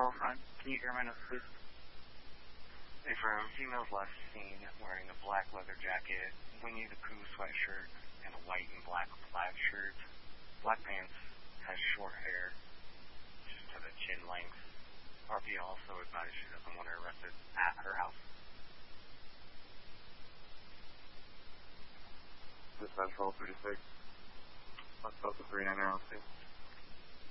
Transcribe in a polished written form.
forefront. Can you hear my notes, please? Affirm. Female's last seen wearing a black leather jacket, Winnie the Pooh sweatshirt, and a white and black plaid shirt. Black pants, has short hair, just to the chin length. RP also advised she doesn't want her arrested at her house. Dispatch roll 36. Let's go to 39 around 6.